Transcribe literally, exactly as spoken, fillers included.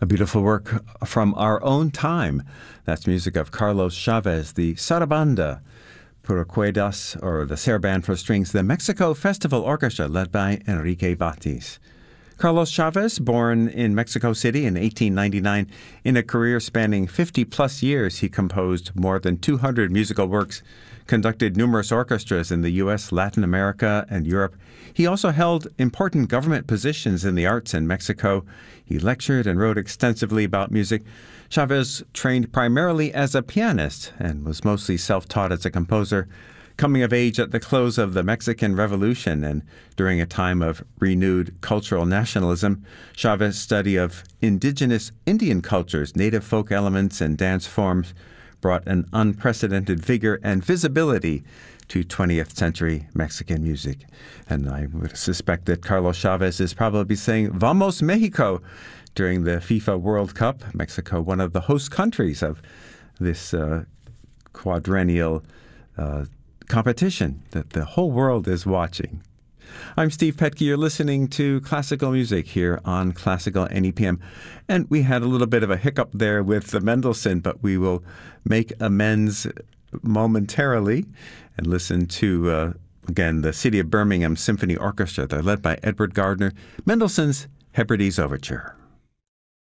A beautiful work from our own time. That's music of Carlos Chavez, the Sarabanda por Cuerdas, or the Saraband for Strings, the Mexico Festival Orchestra, led by Enrique Batis. Carlos Chavez, born in Mexico City in eighteen ninety-nine, in a career spanning fifty-plus years, he composed more than two hundred musical works, conducted numerous orchestras in the U S, Latin America, and Europe. He also held important government positions in the arts in Mexico. He lectured and wrote extensively about music. Chavez trained primarily as a pianist and was mostly self-taught as a composer. Coming of age at the close of the Mexican Revolution and during a time of renewed cultural nationalism, Chavez's study of indigenous Indian cultures, native folk elements, and dance forms brought an unprecedented vigor and visibility to twentieth century Mexican music. And I would suspect that Carlos Chavez is probably saying, "Vamos Mexico," during the FIFA World Cup. Mexico, one of the host countries of this uh, quadrennial uh, competition that the whole world is watching. I'm Steve Petke. You're listening to Classical Music here on Classical N E P M. And we had a little bit of a hiccup there with the Mendelssohn, but we will make amends momentarily and listen to, uh, again, the City of Birmingham Symphony Orchestra. They're led by Edward Gardner, Mendelssohn's Hebrides Overture.